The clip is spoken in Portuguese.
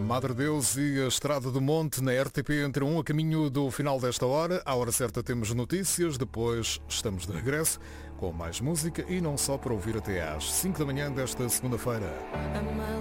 Madre Deus e a Estrada do Monte na RTP entram a caminho do final desta hora. À hora certa temos notícias, depois estamos de regresso com mais música e não só para ouvir até às 5 da manhã desta segunda-feira.